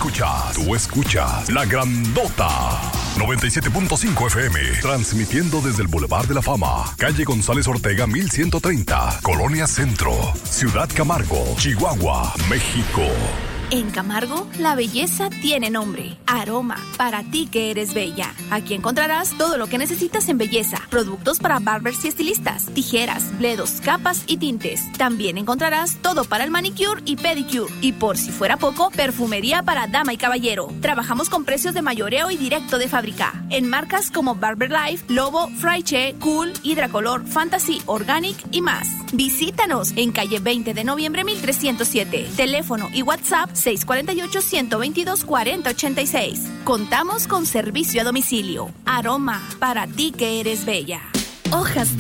escuchas La Grandota 97.5 FM, transmitiendo desde el Boulevard de la Fama, calle González Ortega 1130, Colonia Centro, Ciudad Camargo, Chihuahua, México. En Camargo, la belleza tiene nombre. Aroma, para ti que eres bella. Aquí encontrarás todo lo que necesitas en belleza. Productos para barbers y estilistas, tijeras, bledos, capas y tintes. También encontrarás todo para el manicure y pedicure. Y por si fuera poco, perfumería para dama y caballero. Trabajamos con precios de mayoreo y directo de fábrica. En marcas como Barber Life, Lobo, Fraiche, Cool, Hidracolor, Fantasy, Organic y más. Visítanos en calle 20 de noviembre 1307. Teléfono y WhatsApp 648-122-4086. Contamos con servicio a domicilio. Aroma, para ti que eres bella. Hojas